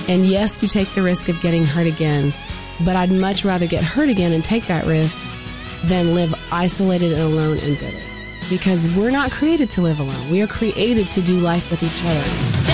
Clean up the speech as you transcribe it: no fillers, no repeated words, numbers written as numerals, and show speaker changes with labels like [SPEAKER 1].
[SPEAKER 1] And yes, you take the risk of getting hurt again, but I'd much rather get hurt again and take that risk than live isolated and alone and bitter. Because we're not created to live alone. We are created to do life with each other.